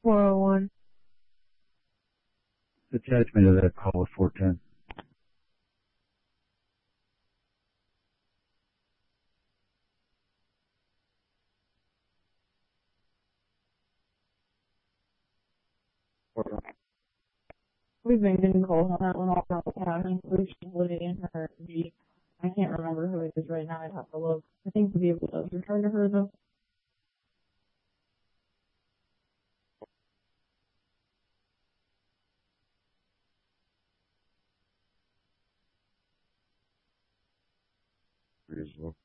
401. Attach me to that call at 410. We've been getting calls on that one all around the county. We've split it in her Jeep. I can't remember who it is right now. I'd have to look. I think the vehicle does return to her though. Reasonable.